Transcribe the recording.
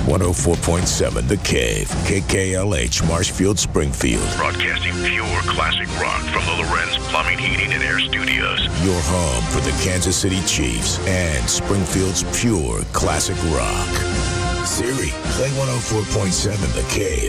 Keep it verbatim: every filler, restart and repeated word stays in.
one oh four point seven The Cave, K K L H, Marshfield, Springfield. Broadcasting pure classic rock from the Lorenz Plumbing, Heating, and Air Studios. Your home for the Kansas City Chiefs and Springfield's pure classic rock. Siri, play one oh four point seven The Cave.